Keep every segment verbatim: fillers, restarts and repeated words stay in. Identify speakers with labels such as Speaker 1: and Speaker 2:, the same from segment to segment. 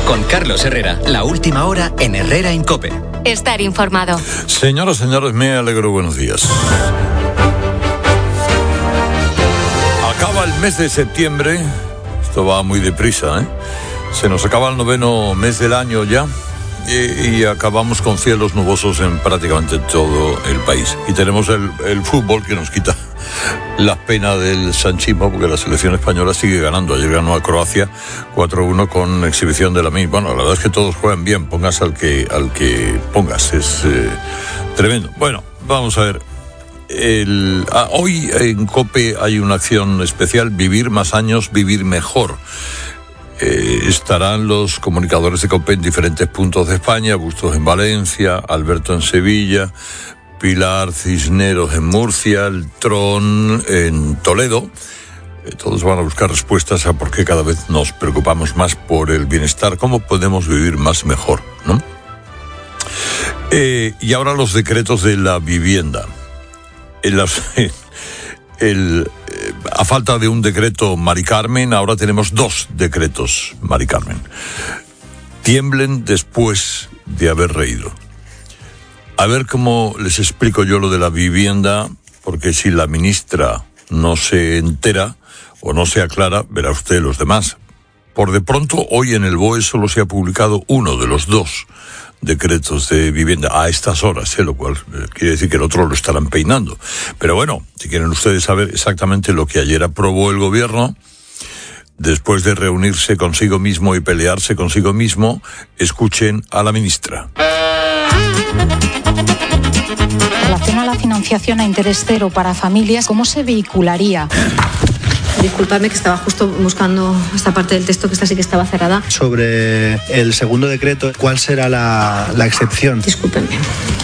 Speaker 1: Con Carlos Herrera, la última hora en Herrera en COPE.
Speaker 2: Estar informado.
Speaker 3: Señoras, señores, me alegro, buenos días. Acaba el mes de septiembre, esto va muy deprisa, ¿eh? Se nos acaba el noveno mes del año ya y, y acabamos con cielos nubosos en prácticamente todo el país. Y tenemos el, el fútbol que nos quita la pena del sanchismo, porque la selección española sigue ganando. Ayer ganó a Croacia cuatro uno con exhibición de la misma. Bueno, la verdad es que todos juegan bien, pongas al que, al que pongas, es eh, tremendo. Bueno, vamos a ver. El, ah, hoy en COPE hay una acción especial, Vivir más años, vivir mejor. Eh, estarán los comunicadores de COPE en diferentes puntos de España, Bustos en Valencia, Alberto en Sevilla, Pilar Cisneros en Murcia, el Tron en Toledo. Eh, todos van a buscar respuestas a por qué cada vez nos preocupamos más por el bienestar, cómo podemos vivir más mejor, ¿no? Eh, y ahora los decretos de la vivienda. En las, el, eh, a falta de un decreto Mari Carmen, ahora tenemos dos decretos Mari Carmen. Tiemblen después de haber reído. A ver cómo les explico yo lo de la vivienda, porque si la ministra no se entera o no se aclara, verá usted los demás. Por de pronto, hoy en el B O E solo se ha publicado uno de los dos decretos de vivienda a estas horas, ¿eh? Lo cual eh, quiere decir que el otro lo estarán peinando. Pero bueno, si quieren ustedes saber exactamente lo que ayer aprobó el gobierno, después de reunirse consigo mismo y pelearse consigo mismo, escuchen a la ministra.
Speaker 4: En relación a la financiación a interés cero para familias, ¿cómo se vehicularía?
Speaker 5: Disculpadme que estaba justo buscando esta parte del texto, que esta sí que estaba cerrada.
Speaker 6: Sobre el segundo decreto, ¿cuál será la, la excepción?
Speaker 5: Discúlpenme.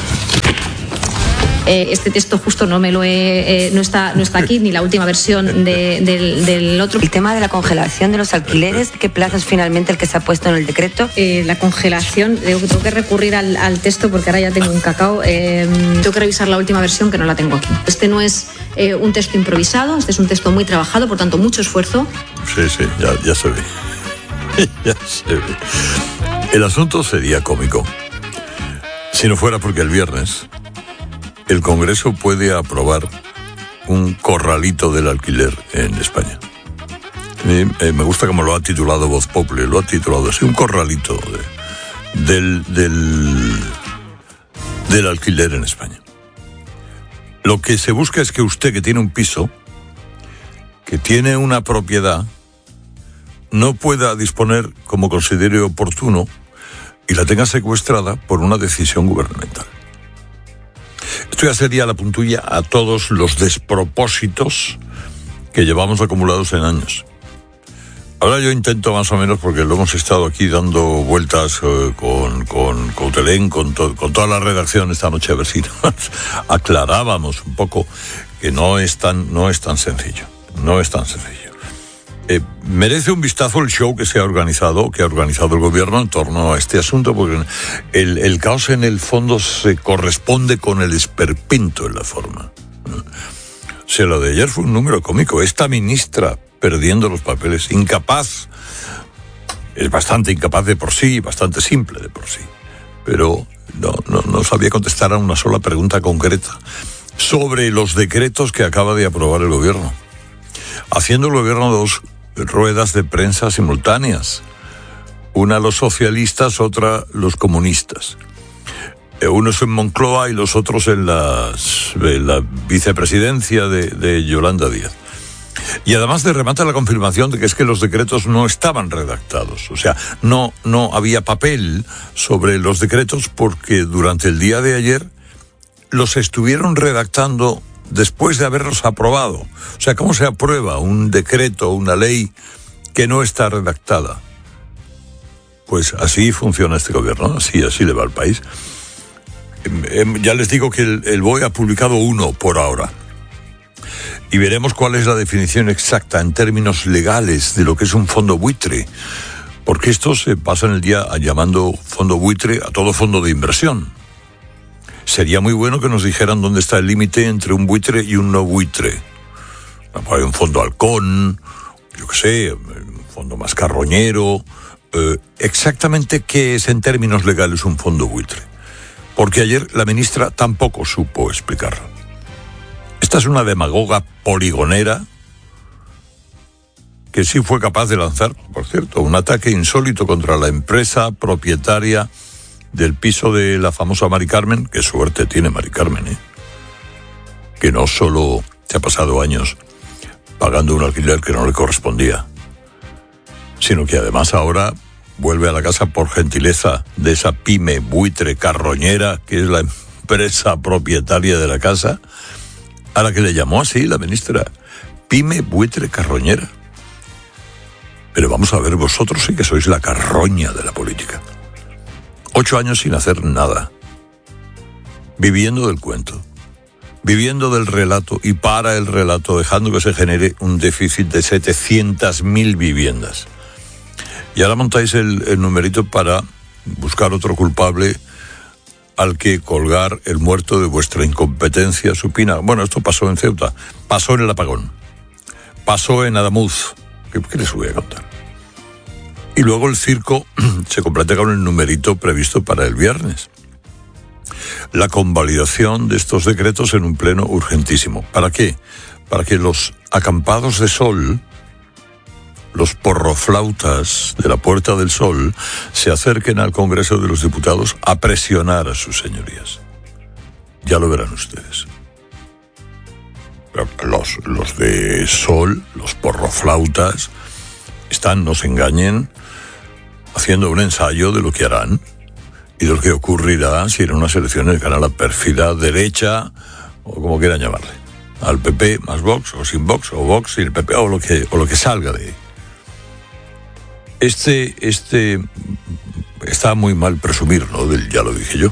Speaker 5: Eh, este texto justo no me lo he, eh, no está no está aquí, ni la última versión de, del, del otro.
Speaker 7: El tema de la congelación de los alquileres, ¿qué plazo es finalmente el que se ha puesto en el decreto?
Speaker 5: Eh, la congelación, digo que tengo que recurrir al, al texto porque ahora ya tengo un cacao. Eh, tengo que revisar la última versión, que no la tengo aquí. Este no es eh, un texto improvisado, este es un texto muy trabajado, por tanto mucho esfuerzo.
Speaker 3: Sí, sí, ya, ya se ve. Ya se ve. El asunto sería cómico si no fuera porque el viernes el Congreso puede aprobar un corralito del alquiler en España. Eh, eh, me gusta como lo ha titulado Voz Populi, lo ha titulado así, un corralito de, del, del, del alquiler en España. Lo que se busca es que usted, que tiene un piso, que tiene una propiedad, no pueda disponer como considere oportuno y la tenga secuestrada por una decisión gubernamental. Esto ya sería la puntilla a todos los despropósitos que llevamos acumulados en años. Ahora yo intento más o menos, porque lo hemos estado aquí dando vueltas eh, con, con Coutelén, con, to, con toda la redacción esta noche, a ver si nos aclarábamos un poco que no es tan, no es tan sencillo, no es tan sencillo. Eh, merece un vistazo el show que se ha organizado, que ha organizado el gobierno en torno a este asunto, porque el, el caos en el fondo se corresponde con el esperpento en la forma. O sea, lo de ayer fue un número cómico. Esta ministra perdiendo los papeles, incapaz, es bastante incapaz de por sí, bastante simple de por sí, pero no, no, no sabía contestar a una sola pregunta concreta sobre los decretos que acaba de aprobar el gobierno, haciendo el gobierno dos ruedas de prensa simultáneas, una los socialistas, otra los comunistas, unos en Moncloa y los otros en, las, en la vicepresidencia de, de Yolanda Díaz. Y además de remata la confirmación de que es que los decretos no estaban redactados, o sea, no, no había papel sobre los decretos porque durante el día de ayer los estuvieron redactando después de haberlos aprobado. O sea, ¿cómo se aprueba un decreto, una ley que no está redactada? Pues así funciona este gobierno, así, así le va al país. Eh, eh, ya les digo que el, el B O E ha publicado uno por ahora. Y veremos cuál es la definición exacta en términos legales de lo que es un fondo buitre. Porque estos se pasan el día llamando fondo buitre a todo fondo de inversión. Sería muy bueno que nos dijeran dónde está el límite entre un buitre y un no buitre. Hay un fondo halcón, yo qué sé, un fondo más carroñero, eh, exactamente qué es en términos legales un fondo buitre, porque ayer la ministra tampoco supo explicarlo. Esta es una demagoga poligonera que sí fue capaz de lanzar, por cierto, un ataque insólito contra la empresa propietaria del piso de la famosa Mari Carmen. Qué suerte tiene Mari Carmen, ¿eh? Que no solo se ha pasado años pagando un alquiler que no le correspondía, sino que además ahora vuelve a la casa por gentileza de esa pyme buitre carroñera que es la empresa propietaria de la casa, a la que le llamó así la ministra, pyme buitre carroñera. Pero vamos a ver, vosotros sí que sois la carroña de la política. Ocho años sin hacer nada, viviendo del cuento, viviendo del relato y para el relato, dejando que se genere un déficit de setecientas mil viviendas. Y ahora montáis el, el numerito para buscar otro culpable al que colgar el muerto de vuestra incompetencia supina. Bueno, esto pasó en Ceuta, pasó en el apagón, pasó en Adamuz. ¿Qué, qué les voy a contar? Y luego el circo se completa con el numerito previsto para el viernes. La convalidación de estos decretos en un pleno urgentísimo. ¿Para qué? Para que los acampados de sol, los porroflautas de la Puerta del Sol, se acerquen al Congreso de los Diputados a presionar a sus señorías. Ya lo verán ustedes. Los, los de sol, los porroflautas, están, no se engañen, haciendo un ensayo de lo que harán y de lo que ocurrirá si en unas elecciones gana la pérfida derecha, o como quieran llamarle, al P P más Vox, o sin Vox, o Vox sin el P P, o lo que, o lo que salga de ahí. Este, este, está muy mal presumir, ¿no? Del ya lo dije yo.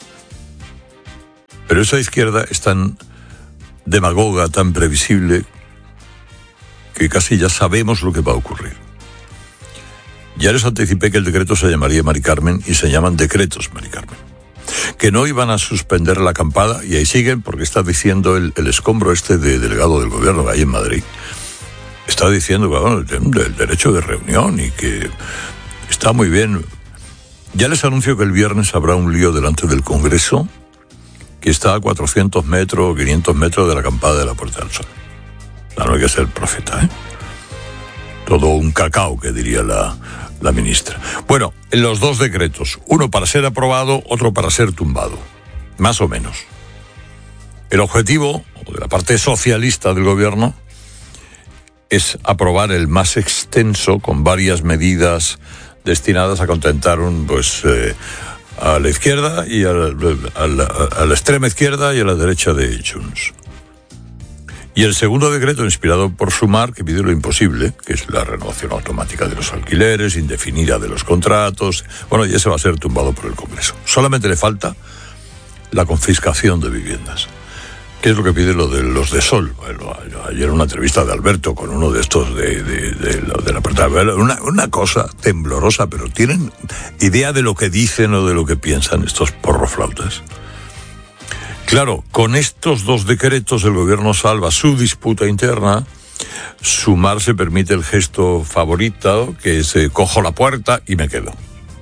Speaker 3: Pero esa izquierda es tan demagoga, tan previsible, que casi ya sabemos lo que va a ocurrir. Ya les anticipé que el decreto se llamaría Mari Carmen y se llaman decretos Mari Carmen. Que no iban a suspender la acampada y ahí siguen porque está diciendo el, el escombro este de delegado del gobierno ahí en Madrid. Está diciendo bueno, el, el derecho de reunión y que está muy bien. Ya les anuncio que el viernes habrá un lío delante del Congreso que está a cuatrocientos metros o quinientos metros de la acampada de la Puerta del Sol. No hay que ser profeta, ¿eh? Todo un cacao, que diría la, la ministra. Bueno, en los dos decretos, uno para ser aprobado, otro para ser tumbado, más o menos. El objetivo, de la parte socialista del gobierno, es aprobar el más extenso, con varias medidas destinadas a contentar un, pues, eh, a la izquierda y a la, a, la, a la extrema izquierda y a la derecha de Junts. Y el segundo decreto, inspirado por Sumar, que pide lo imposible, que es la renovación automática de los alquileres, indefinida de los contratos. Bueno, ya se va a ser tumbado por el Congreso. Solamente le falta la confiscación de viviendas. ¿Qué es lo que pide lo de los de Sol? Bueno, ayer una entrevista de Alberto con uno de estos de, de, de, de, de la Puerta. Una, una cosa temblorosa, pero ¿tienen idea de lo que dicen o de lo que piensan estos porroflautas? Claro, con estos dos decretos el gobierno salva su disputa interna. Sumar se permite el gesto favorito, que es eh, cojo la puerta y me quedo.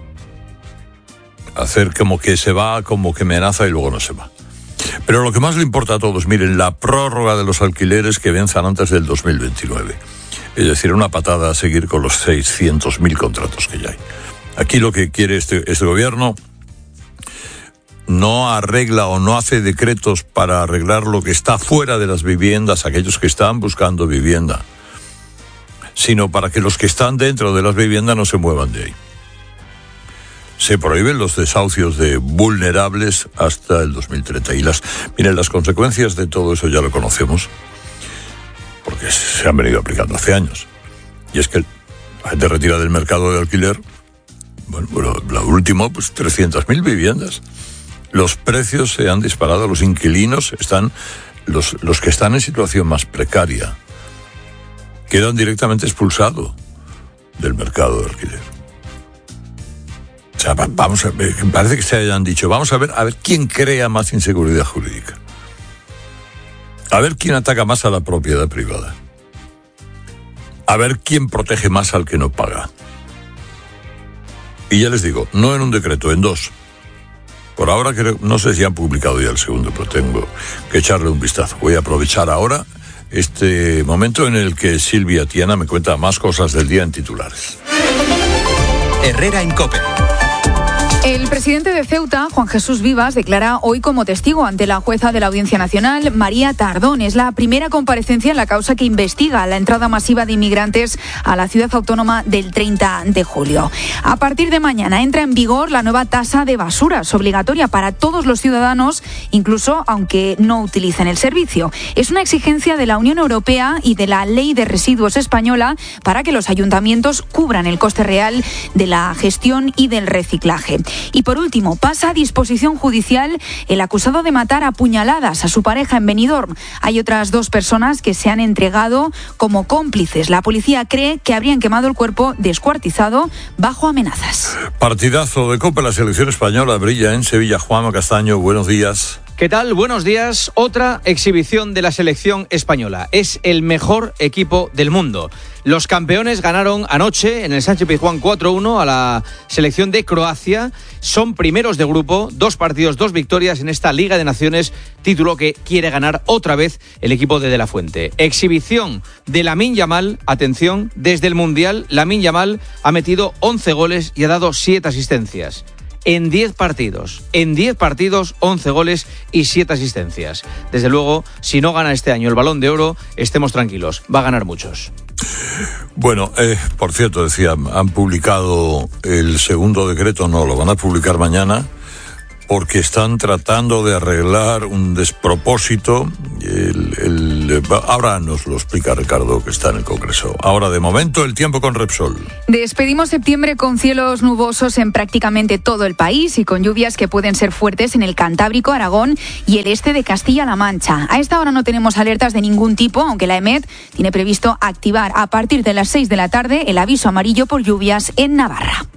Speaker 3: Hacer como que se va, como que me amenaza y luego no se va. Pero lo que más le importa a todos, miren, la prórroga de los alquileres que venzan antes del dos mil veintinueve. Es decir, una patada a seguir con los seiscientos mil contratos que ya hay. Aquí lo que quiere este, este gobierno no arregla o no hace decretos para arreglar lo que está fuera de las viviendas, aquellos que están buscando vivienda, sino para que los que están dentro de las viviendas no se muevan de ahí. Se prohíben los desahucios de vulnerables hasta el dos mil treinta. Y las, miren, las consecuencias de todo eso ya lo conocemos, porque se han venido aplicando hace años. Y es que la gente retira del mercado de alquiler, bueno, bueno lo último, pues trescientas mil viviendas. Los precios se han disparado, los inquilinos están, los, los que están en situación más precaria, quedan directamente expulsados del mercado de alquiler. O sea, vamos a ver, parece que se hayan dicho, vamos a ver, a ver quién crea más inseguridad jurídica. A ver quién ataca más a la propiedad privada. A ver quién protege más al que no paga. Y ya les digo, no en un decreto, en dos. Por ahora creo, no sé si han publicado ya el segundo, pero tengo que echarle un vistazo. Voy a aprovechar ahora este momento en el que Silvia Tiana me cuenta más cosas del día en titulares.
Speaker 1: Herrera en COPE.
Speaker 2: El presidente de Ceuta, Juan Jesús Vivas, declara hoy como testigo ante la jueza de la Audiencia Nacional, María Tardón. Es la primera comparecencia en la causa que investiga la entrada masiva de inmigrantes a la ciudad autónoma del treinta de julio. A partir de mañana entra en vigor la nueva tasa de basuras, obligatoria para todos los ciudadanos, incluso aunque no utilicen el servicio. Es una exigencia de la Unión Europea y de la Ley de Residuos española para que los ayuntamientos cubran el coste real de la gestión y del reciclaje. Y por último, pasa a disposición judicial el acusado de matar a puñaladas a su pareja en Benidorm. Hay otras dos personas que se han entregado como cómplices. La policía cree que habrían quemado el cuerpo descuartizado bajo amenazas.
Speaker 3: Partidazo de COPE, la selección española brilla en Sevilla. Juanma Castaño, buenos días.
Speaker 8: ¿Qué tal? Buenos días. Otra exhibición de la selección española. Es el mejor equipo del mundo. Los campeones ganaron anoche en el Sánchez Pizjuán cuatro uno a la selección de Croacia. Son primeros de grupo, dos partidos, dos victorias en esta Liga de Naciones, título que quiere ganar otra vez el equipo de De La Fuente. Exhibición de Lamine Yamal, atención, desde el Mundial, Lamine Yamal ha metido once goles y ha dado siete asistencias. En diez partidos, en diez partidos, once goles y siete asistencias. Desde luego, si no gana este año el Balón de Oro, estemos tranquilos, va a ganar muchos.
Speaker 3: Bueno, eh, por cierto, decía, han publicado el segundo decreto, no, lo van a publicar mañana, porque están tratando de arreglar un despropósito. El, el, ahora nos lo explica Ricardo, que está en el Congreso. Ahora, de momento, el tiempo con Repsol.
Speaker 2: Despedimos septiembre con cielos nubosos en prácticamente todo el país y con lluvias que pueden ser fuertes en el Cantábrico, Aragón y el este de Castilla-La Mancha. A esta hora no tenemos alertas de ningún tipo, aunque la EMET tiene previsto activar a partir de las seis de la tarde el aviso amarillo por lluvias en Navarra.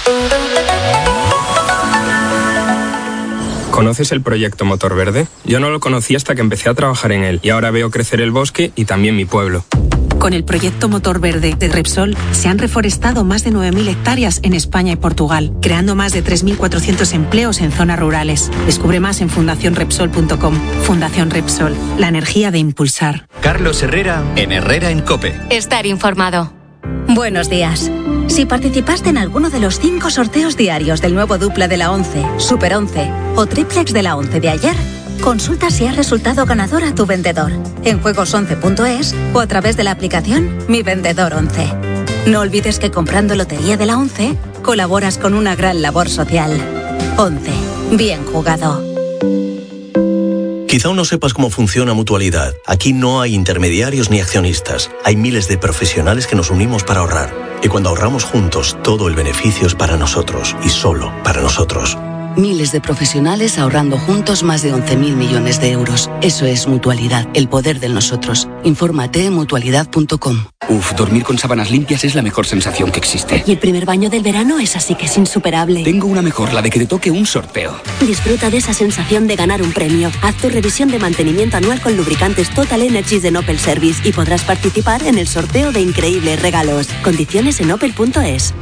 Speaker 9: ¿Conoces el proyecto Motor Verde? Yo no lo conocí hasta que empecé a trabajar en él y ahora veo crecer el bosque y también mi pueblo.
Speaker 10: Con el proyecto Motor Verde de Repsol se han reforestado más de nueve mil hectáreas en España y Portugal, creando más de tres mil cuatrocientos empleos en zonas rurales. Descubre más en fundación repsol punto com. Fundación Repsol, la energía de impulsar.
Speaker 1: Carlos Herrera en Herrera en COPE.
Speaker 11: Estar informado. Buenos días. Si participaste en alguno de los cinco sorteos diarios del nuevo Dupla de la once, Super once o Triplex de la once de ayer, consulta si has resultado ganador a tu vendedor en juegos once punto es o a través de la aplicación Mi Vendedor once. No olvides que comprando Lotería de la once colaboras con una gran labor social. once. Bien jugado.
Speaker 12: Quizá aún no sepas cómo funciona Mutualidad. Aquí no hay intermediarios ni accionistas. Hay miles de profesionales que nos unimos para ahorrar. Y cuando ahorramos juntos, todo el beneficio es para nosotros y solo para nosotros.
Speaker 13: Miles de profesionales ahorrando juntos más de once mil millones de euros. Eso es Mutualidad, el poder del nosotros. Infórmate en mutualidad punto com.
Speaker 14: Uf, dormir con sábanas limpias es la mejor sensación que existe.
Speaker 15: Y el primer baño del verano es así que es insuperable.
Speaker 14: Tengo una mejor, la de que te toque un sorteo.
Speaker 15: Disfruta de esa sensación de ganar un premio. Haz tu revisión de mantenimiento anual con lubricantes Total Energies de Opel Service y podrás participar en el sorteo de increíbles regalos. Condiciones en opel punto es.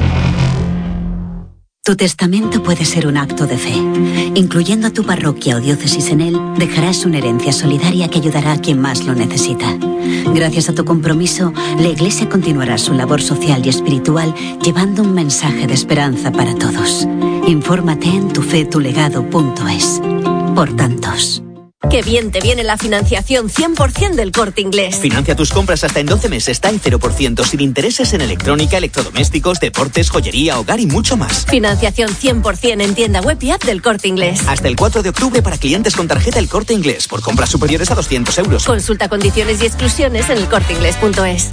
Speaker 16: Tu testamento puede ser un acto de fe. Incluyendo a tu parroquia o diócesis en él, dejarás una herencia solidaria que ayudará a quien más lo necesita. Gracias a tu compromiso, la Iglesia continuará su labor social y espiritual llevando un mensaje de esperanza para todos. Infórmate en tufetulegado punto es. Por tantos.
Speaker 11: Qué bien te viene la financiación cien por ciento del Corte Inglés.
Speaker 17: Financia tus compras hasta en doce meses, está en cero por ciento, sin intereses en electrónica, electrodomésticos, deportes, joyería, hogar y mucho más.
Speaker 11: Financiación cien por ciento en tienda web y app del Corte Inglés.
Speaker 17: Hasta el cuatro de octubre para clientes con tarjeta El Corte Inglés, por compras superiores a doscientos euros.
Speaker 11: Consulta condiciones y exclusiones en el corte inglés punto es.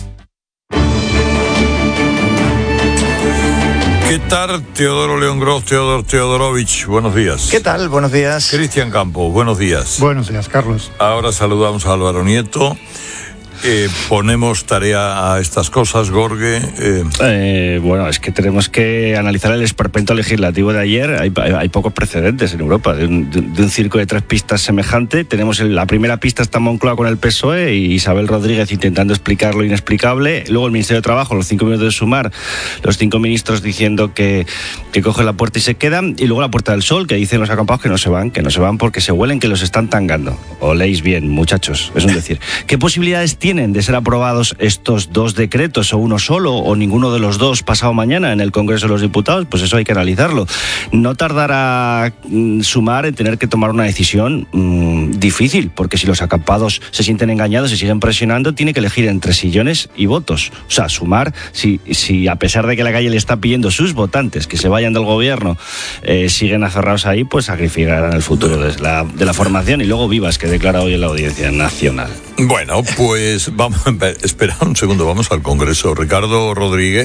Speaker 3: ¿Qué tal, Teodoro León Gross, Teodor Teodorovich? Buenos días.
Speaker 18: ¿Qué tal? Buenos días.
Speaker 3: Cristian Campos, buenos días.
Speaker 19: Buenos días, Carlos.
Speaker 3: Ahora saludamos a Álvaro Nieto. eh, ponemos tarea a estas cosas, Gorge. Eh.
Speaker 18: Eh, bueno, es que tenemos que analizar el esperpento legislativo de ayer. Hay, hay pocos precedentes en Europa de un, de un circo de tres pistas semejante. Tenemos el, la primera pista está Moncloa con el P S O E y Isabel Rodríguez intentando explicar lo inexplicable. Luego el Ministerio de Trabajo, los cinco minutos de Sumar, los cinco ministros diciendo que, que cogen la puerta y se quedan. Y luego la Puerta del Sol, que dicen los acampados que no se van, que no se van porque se huelen que los están tangando. Oléis bien, muchachos, es un decir. ¿Qué posibilidades tienen de ser aprobados estos dos decretos, o uno solo, o ninguno de los dos pasado mañana en el Congreso de los Diputados? Pues eso hay que analizarlo. No tardará mm, Sumar en tener que tomar una decisión mmm, difícil, porque si los acampados se sienten engañados y siguen presionando, tiene que elegir entre sillones y votos. O sea, Sumar, si, si a pesar de que la calle le está pidiendo sus votantes que se vayan del gobierno, eh, siguen aferrados ahí, pues sacrificarán el futuro de la, de la formación. Y luego Vivas, que declara hoy en la Audiencia Nacional.
Speaker 3: Bueno, pues vamos, espera un segundo, vamos al Congreso. Ricardo Rodríguez,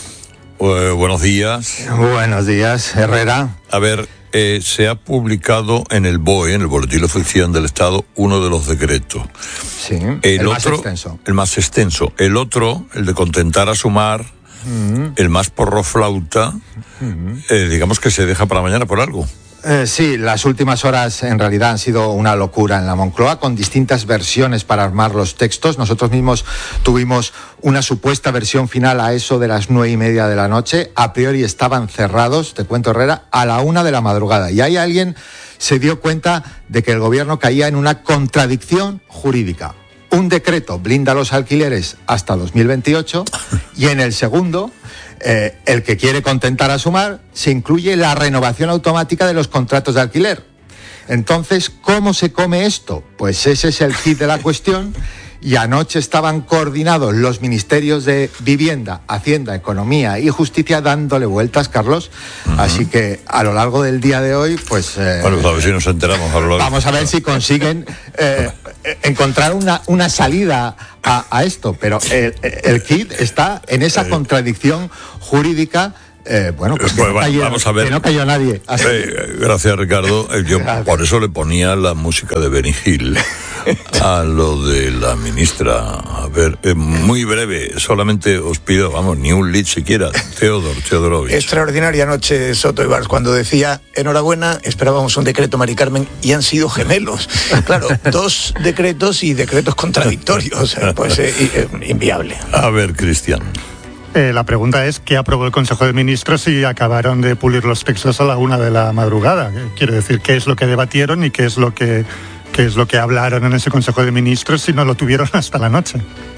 Speaker 3: eh, buenos días.
Speaker 19: Buenos días, Herrera.
Speaker 3: A ver, eh, se ha publicado en el B O E, en el Boletín Oficial del Estado, uno de los decretos.
Speaker 19: Sí,
Speaker 3: el,
Speaker 19: el
Speaker 3: otro,
Speaker 19: más extenso.
Speaker 3: El más extenso. El otro, el de contentar a Sumar, uh-huh. el más porroflauta, uh-huh. eh, digamos que se deja para mañana por algo.
Speaker 19: Eh, sí, las últimas horas en realidad han sido una locura en la Moncloa, con distintas versiones para armar los textos. Nosotros mismos tuvimos una supuesta versión final a eso de las nueve y media de la noche. A priori estaban cerrados, te cuento, Herrera, a la una de la madrugada. Y ahí alguien se dio cuenta de que el gobierno caía en una contradicción jurídica. Un decreto blinda los alquileres hasta dos mil veintiocho y en el segundo... Eh, el que quiere contentar a Sumar, se incluye la renovación automática de los contratos de alquiler. Entonces, ¿cómo se come esto? Pues ese es el kit de la cuestión. Y anoche estaban coordinados los ministerios de Vivienda, Hacienda, Economía y Justicia dándole vueltas, Carlos. Uh-huh. Así que a lo largo del día de hoy, pues... Eh,
Speaker 3: bueno, pues a ver si nos enteramos. A lo largo.
Speaker 19: Vamos a ver si consiguen eh, encontrar una, una salida a, a esto. Pero el, el kit está en esa contradicción jurídica. Eh, bueno, pues,
Speaker 3: pues
Speaker 19: que, no
Speaker 3: bueno,
Speaker 19: cayó,
Speaker 3: vamos a ver.
Speaker 19: que no cayó nadie.
Speaker 3: Eh, gracias, Ricardo. Yo gracias. Por eso le ponía la música de Benny Hill a lo de la ministra. A ver, eh, muy breve, solamente os pido, vamos, ni un lead siquiera. Teodor, Teodorovich.
Speaker 20: Extraordinaria noche, Soto Ibars, cuando decía, enhorabuena, esperábamos un decreto, Mari Carmen, y han sido gemelos. Claro, dos decretos y decretos contradictorios, pues eh, eh, inviable.
Speaker 3: A ver, Cristian.
Speaker 21: Eh, la pregunta es, ¿qué aprobó el Consejo de Ministros y acabaron de pulir los textos a la una de la madrugada? Quiero decir, ¿qué es lo que debatieron y qué es lo que, qué es lo que hablaron en ese Consejo de Ministros si no lo tuvieron hasta la noche?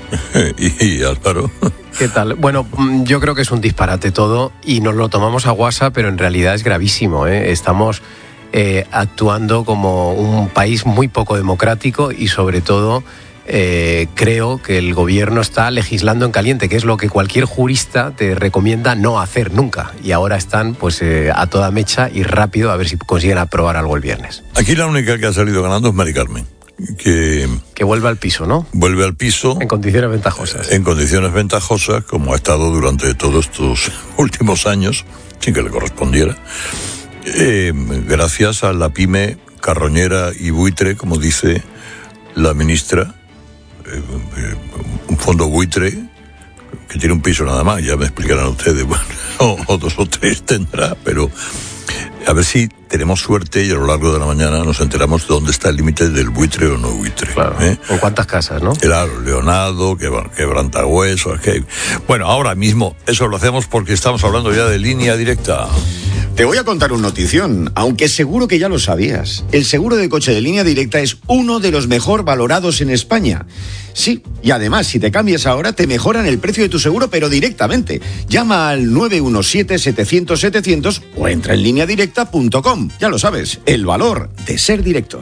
Speaker 3: y, y Álvaro.
Speaker 22: ¿Qué tal? Bueno, yo creo que es un disparate todo y nos lo tomamos a guasa, pero en realidad es gravísimo, ¿eh? Estamos eh, actuando como un país muy poco democrático y sobre todo... Eh, creo que el gobierno está legislando en caliente, que es lo que cualquier jurista te recomienda no hacer nunca. Y ahora están pues eh, a toda mecha y rápido a ver si consiguen aprobar algo el viernes.
Speaker 3: Aquí la única que ha salido ganando es Mari Carmen. Que,
Speaker 22: que vuelve al piso, ¿no?
Speaker 3: Vuelve al piso.
Speaker 22: En condiciones ventajosas.
Speaker 3: En condiciones ventajosas, como ha estado durante todos estos últimos años, sin que le correspondiera. Eh, gracias a la pyme carroñera y buitre, como dice la ministra. Eh, eh, un fondo buitre que tiene un piso nada más, ya me explicarán ustedes, bueno, o, o dos o tres tendrá, pero a ver si tenemos suerte y a lo largo de la mañana nos enteramos de dónde está el límite del buitre o no buitre.
Speaker 22: Claro.
Speaker 3: ¿eh?
Speaker 22: ¿O cuántas casas, no?
Speaker 3: Claro, Leonardo, Quebrantahuesos, que... Bueno, ahora mismo eso lo hacemos porque estamos hablando ya de línea directa.
Speaker 23: Te voy a contar una notición, aunque seguro que ya lo sabías. El seguro de coche de Línea Directa es uno de los mejor valorados en España. Sí, y además, si te cambias ahora, te mejoran el precio de tu seguro, pero directamente. Llama al nueve uno siete, setecientos, setecientos o entra en línea directa punto com. Ya lo sabes, el valor de ser directo.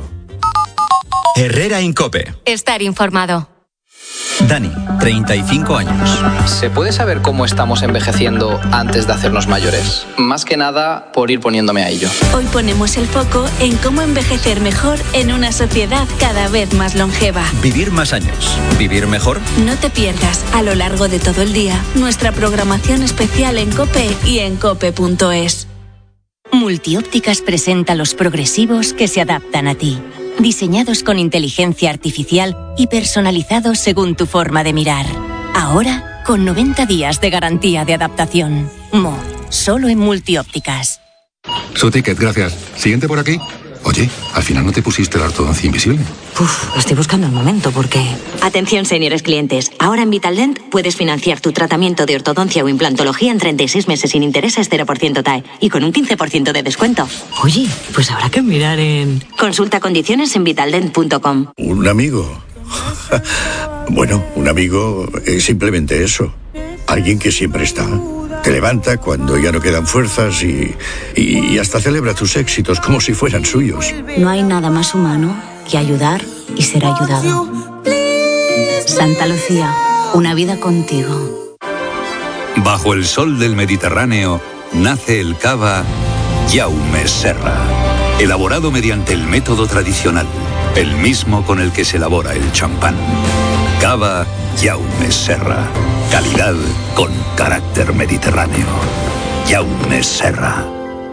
Speaker 1: Herrera en COPE.
Speaker 24: Estar informado.
Speaker 1: Dani, treinta y cinco años.
Speaker 25: ¿Se puede saber cómo estamos envejeciendo antes de hacernos mayores? Más que nada por ir poniéndome a ello.
Speaker 24: Hoy ponemos el foco en cómo envejecer mejor en una sociedad cada vez más longeva.
Speaker 1: Vivir más años. ¿Vivir mejor?
Speaker 24: No te pierdas a lo largo de todo el día nuestra programación especial en COPE y en cope punto es.
Speaker 26: Multiópticas presenta los progresivos que se adaptan a ti.
Speaker 4: diseñados con inteligencia artificial y personalizados según tu forma de mirar. Ahora, con noventa días de garantía de adaptación. Mo, solo en Multiópticas.
Speaker 5: Su ticket, gracias. Siguiente por aquí. Oye, al final no te pusiste la ortodoncia invisible.
Speaker 6: Uf, estoy buscando el momento porque...
Speaker 7: Atención, señores clientes. Ahora en Vitaldent puedes financiar tu tratamiento de ortodoncia o implantología en treinta y seis meses sin intereses, cero por ciento T A E y con un quince por ciento de descuento.
Speaker 6: Oye, pues habrá que mirar en...
Speaker 7: Consulta condiciones en vitaldent punto com.
Speaker 8: Un amigo. Bueno, un amigo es simplemente eso. Alguien que siempre está. Te levanta cuando ya no quedan fuerzas y, y, y hasta celebra tus éxitos como si fueran suyos.
Speaker 6: No hay nada más humano que ayudar y ser ayudado. Santa Lucía, una vida contigo.
Speaker 26: Bajo el sol del Mediterráneo nace el cava Jaume Serra, elaborado mediante el método tradicional, el mismo con el que se elabora el champán. Cava Jaume Serra. Calidad con carácter mediterráneo. Jaume Serra.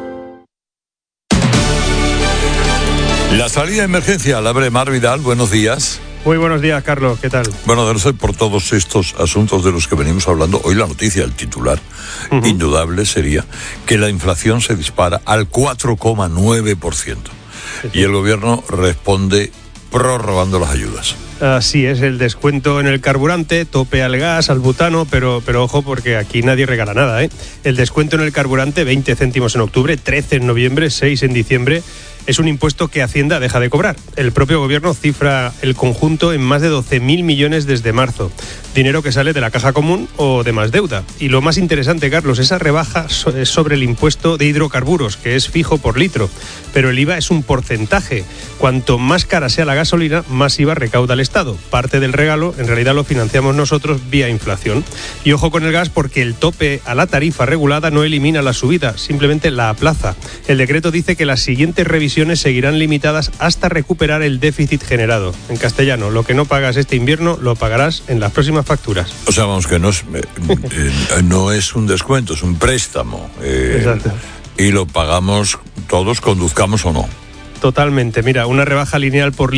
Speaker 3: La salida de emergencia la abre Mar Vidal. Buenos días.
Speaker 27: Muy buenos días, Carlos. ¿Qué tal?
Speaker 3: Bueno, de no ser por todos estos asuntos de los que venimos hablando, hoy la noticia, el titular, uh-huh. indudable sería que la inflación se dispara al cuatro coma nueve por ciento. Sí, sí. Y el gobierno responde prorrogando las ayudas.
Speaker 27: Así es, el descuento en el carburante, tope al gas, al butano, pero, pero ojo porque aquí nadie regala nada, ¿eh? El descuento en el carburante, veinte céntimos en octubre, trece en noviembre, seis en diciembre, es un impuesto que Hacienda deja de cobrar. El propio gobierno cifra el conjunto en más de doce mil millones desde marzo. Dinero que sale de la caja común o de más deuda. Y lo más interesante, Carlos, esa rebaja es sobre el impuesto de hidrocarburos, que es fijo por litro. Pero el I V A es un porcentaje. Cuanto más cara sea la gasolina, más I V A recauda el Estado. Parte del regalo, en realidad, lo financiamos nosotros vía inflación. Y ojo con el gas porque el tope a la tarifa regulada no elimina la subida, simplemente la aplaza. El decreto dice que las siguientes revisiones seguirán limitadas hasta recuperar el déficit generado. En castellano, lo que no pagas este invierno lo pagarás en las próximas facturas.
Speaker 3: O sea, vamos, que no es, eh, eh, no es un descuento, es un préstamo. Eh,
Speaker 27: Exacto.
Speaker 3: Y lo pagamos todos, conduzcamos o no.
Speaker 27: Totalmente. Mira, una rebaja lineal por